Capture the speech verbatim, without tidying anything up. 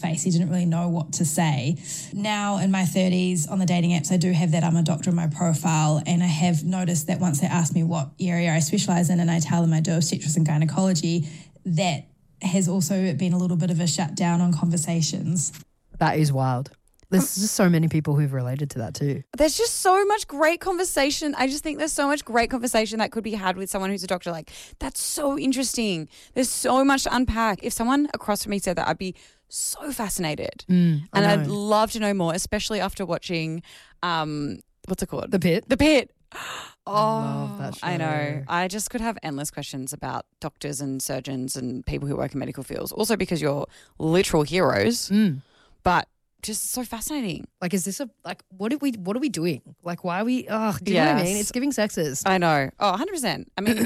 face. He didn't really know what to say. Now in my thirties on the dating apps, I do have that I'm a doctor in my profile, and I have noticed that once they ask me what area I specialise in and I tell them I do obstetrics and gynaecology, that has also been a little bit of a shutdown on conversations. That is wild. There's just so many people who've related to that too. There's just so much great conversation. I just think there's so much great conversation that could be had with someone who's a doctor. Like, that's so interesting. There's so much to unpack. If someone across from me said that, I'd be so fascinated. Mm, and know. I'd love to know more, especially after watching, um, what's it called? The Pit. The Pit. Oh, I love that show. I know. I just could have endless questions about doctors and surgeons and people who work in medical fields. Also because you're literal heroes, Mm. but just so fascinating. Like, is this a, like, what are we, what are we doing? Like, why are we, oh, do you know what I mean? Yes. It's giving sexist. I know. Oh, one hundred percent. I mean,